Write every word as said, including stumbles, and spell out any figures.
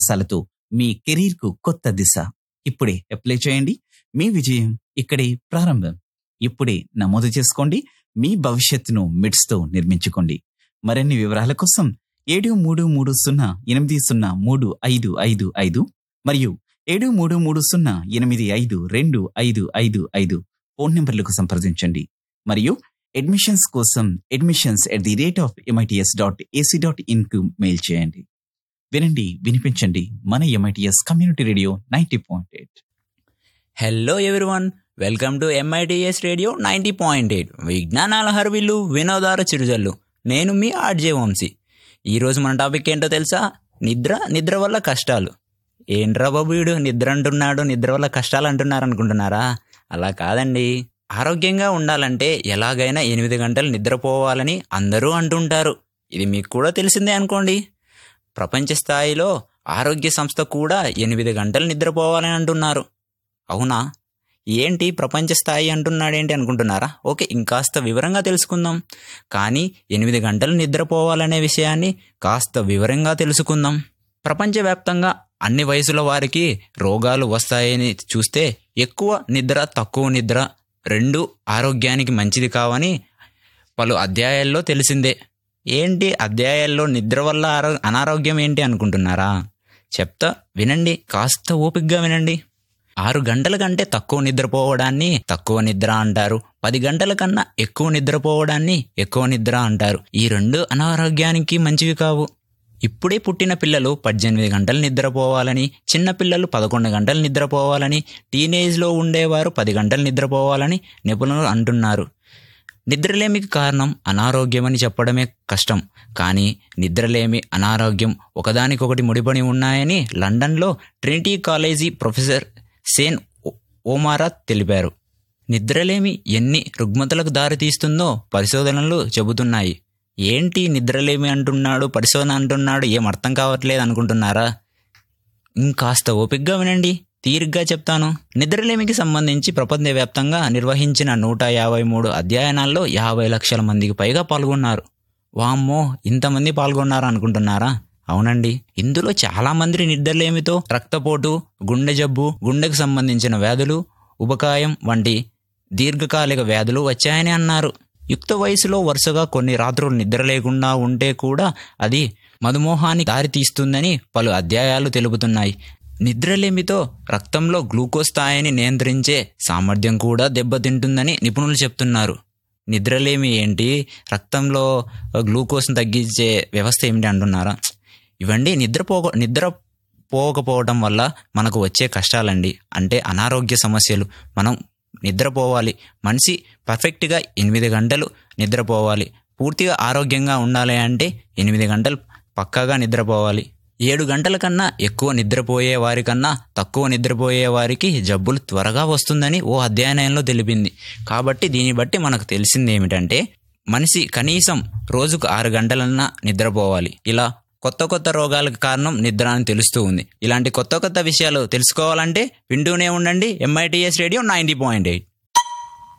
సలతో మీ career కు కొత్త దిశ. ఇప్పుడే అప్లై చేయండి. మీ విజయం ఇక్కడే ప్రారంభం. ఇప్పుడే నమోదు చేసుకోండి. మీ భవిష్యత్తును మిడ్స్ తో నిర్మించుకోండి. మరిన్ని వివరాల కోసం ఏడు మూడు మూడు సున్నా ఎనిమిది సున్నా మూడు ఐదు ఐదు ఐదు మరియు ఏడు మూడు మూడు సున్నా ఎనిమిది ఐదు రెండు ఐదు ఐదు ఐదు ఫోన్ నెంబర్లకు సంప్రదించండి. మరియు అడ్మిషన్స్ కోసం admissions at the rate of MITS dot AC dot in కు మెయిల్ చేయండి. వినండి, వినిపించండి. మన MITS community radio ninety point eight. Hello everyone, welcome to MITS radio ninety point eight. విజ్ఞానాల హర్విల్లు, వినోదాల చిరుజల్లు. నేను మీ ఆర్జే వంశీ. ఈరోజు మన టాపిక్ ఏంటో తెలుసా? నిద్ర, నిద్ర వల్ల కష్టాలు. ఏంట్రా బాబు వీడు నిద్ర అంటున్నాడు, నిద్ర వల్ల కష్టాలు అంటున్నారు అనుకుంటున్నారా? అలా కాదండి. ఆరోగ్యంగా ఉండాలంటే ఎలాగైనా ఎనిమిది గంటలు నిద్రపోవాలని అందరూ అంటుంటారు. ఇది మీకు కూడా తెలిసిందే అనుకోండి. ప్రపంచ స్థాయిలో ఆరోగ్య సంస్థ కూడా ఎనిమిది గంటలు నిద్రపోవాలని అంటున్నారు. అవునా? ఏంటి ప్రపంచ స్థాయి అంటున్నాడేంటి అనుకుంటున్నారా? ఓకే, ఇంకాస్త వివరంగా తెలుసుకుందాం. కానీ ఎనిమిది గంటలు నిద్రపోవాలనే విషయాన్ని కాస్త వివరంగా తెలుసుకుందాం. ప్రపంచవ్యాప్తంగా అన్ని వయసుల వారికి రోగాలు వస్తాయని చూస్తే ఎక్కువ నిద్ర, తక్కువ నిద్ర రెండు ఆరోగ్యానికి మంచిది కావని పలు అధ్యాయాల్లో తెలిసిందే. ఏంటి అధ్యాయాల్లో నిద్ర వల్ల ఆరో అనారోగ్యం ఏంటి అనుకుంటున్నారా? చెప్తా వినండి, కాస్త ఓపికగా వినండి. ఆరు గంటల కంటే తక్కువ నిద్రపోవడాన్ని తక్కువ నిద్ర అంటారు. పది గంటల కన్నా ఎక్కువ నిద్రపోవడాన్ని ఎక్కువ నిద్ర అంటారు. ఈ రెండు అనారోగ్యానికి మంచివి కావు. ఇప్పుడే పుట్టిన పిల్లలు పద్దెనిమిది గంటలు నిద్రపోవాలని, చిన్న పిల్లలు పదకొండు గంటలు నిద్రపోవాలని, టీనేజ్లో ఉండేవారు పది గంటలు నిద్రపోవాలని నిపుణులు అంటున్నారు. నిద్రలేమికి కారణం అనారోగ్యం అని చెప్పడమే కష్టం. కానీ నిద్రలేమి, అనారోగ్యం ఒకదానికొకటి ముడిపడి ఉన్నాయని లండన్లో ట్రినిటీ కాలేజీ ప్రొఫెసర్ సేన్ ఓమారా తెలిపారు. నిద్రలేమి ఎన్ని రుగ్మతలకు దారితీస్తుందో పరిశోధనలు చెబుతున్నాయి. ఏంటి నిద్రలేమి అంటున్నాడు, పరిశోధన అంటున్నాడు, ఏం అర్థం కావట్లేదు అనుకుంటున్నారా? ఇంకాస్త ఓపికగా వినండి, తీరిగ్గా చెప్తాను. నిద్రలేమికి సంబంధించి ప్రపంచవ్యాప్తంగా నిర్వహించిన నూట యాభై మూడు అధ్యయనాల్లో యాభై లక్షల మందికి పైగా పాల్గొన్నారు. వామ్మో, ఇంతమంది పాల్గొన్నారు అనుకుంటున్నారా? అవునండి. ఇందులో చాలా మంది నిద్రలేమితో రక్తపోటు, గుండె జబ్బు, గుండెకు సంబంధించిన వ్యాధులు, ఉబకాయం వంటి దీర్ఘకాలిక వ్యాధులు వచ్చాయని అన్నారు. యుక్త వయసులో వరుసగా కొన్ని రాత్రులు నిద్ర లేకుండా ఉంటే కూడా అది మధుమేహానికి దారితీస్తుందని పలు అధ్యాయాలు తెలుపుతున్నాయి. నిద్రలేమితో రక్తంలో గ్లూకోజ్ స్థాయిని నియంత్రించే సామర్థ్యం కూడా దెబ్బతింటుందని నిపుణులు చెప్తున్నారు. నిద్రలేమి ఏంటి, రక్తంలో గ్లూకోజ్ను తగ్గించే వ్యవస్థ ఏమిటి అంటున్నారా? ఇవండి నిద్రపో నిద్ర పోకపోవడం వల్ల మనకు వచ్చే కష్టాలండి. అంటే అనారోగ్య సమస్యలు. మనం నిద్రపోవాలి. మనిషి పర్ఫెక్ట్గా ఎనిమిది గంటలు నిద్రపోవాలి. పూర్తిగా ఆరోగ్యంగా ఉండాలి అంటే ఎనిమిది గంటలు పక్కాగా నిద్రపోవాలి. ఏడు గంటల కన్నా ఎక్కువ నిద్రపోయే వారికన్నా తక్కువ నిద్రపోయే వారికి జబ్బులు త్వరగా వస్తుందని ఓ అధ్యయనంలో తెలిపింది. కాబట్టి దీన్ని బట్టి మనకు తెలిసింది ఏమిటంటే మనిషి కనీసం రోజుకు ఆరు గంటలన్నా నిద్రపోవాలి. ఇలా కొత్త కొత్త రోగాలకు కారణం నిద్ర అని తెలుస్తూ ఉంది. ఇలాంటి కొత్త కొత్త విషయాలు తెలుసుకోవాలంటే వింటూనే ఉండండి MITS radio ninety point eight.